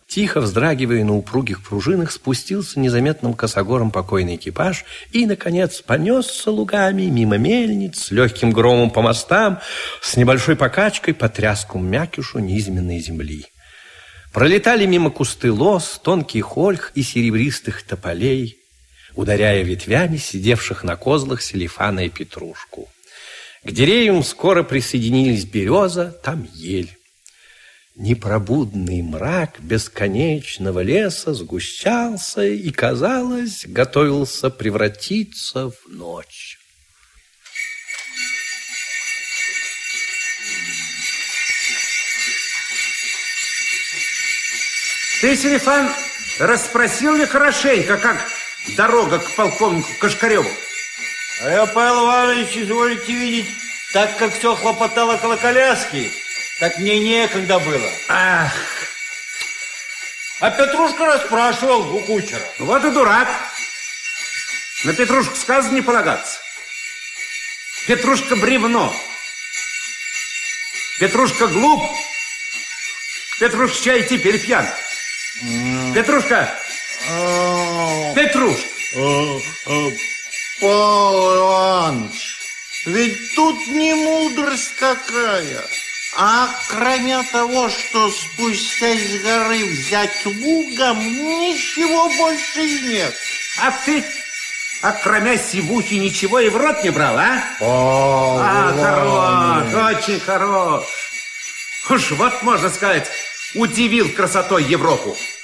Тихо вздрагивая на упругих пружинах, спустился незаметным косогором покойный экипаж и, наконец, понесся лугами мимо мельниц, с легким громом по мостам, с небольшой покачкой по тряскому мякишу низменной земли. Пролетали мимо кусты лоз, тонких ольх и серебристых тополей, ударяя ветвями сидевших на козлах селифана и петрушку. К деревьям скоро присоединились береза, там ель. Непробудный мрак бесконечного леса сгущался и, казалось, готовился превратиться в ночь. Ты, Селифан, расспросил ли хорошенько, как дорога к полковнику Кошкареву? А я, Павел Иванович, изволите видеть, так как все хлопотало около коляски, так мне некогда было. Ах! А Петрушка расспрашивал у кучера. Вот и дурак. На Петрушку сказано не полагаться. Петрушка бревно. Петрушка глуп. Петрушка чай теперь пьян. Петрушка! Петрушка! Павел Иванович, ведь тут не мудрость какая. А кроме того, что спустясь с горы взять лугом, ничего больше и нет. А ты, кроме сивухи, ничего и в рот не брал, а? Хорош, очень хорош. Уж вот, можно сказать, удивил красотой Европу.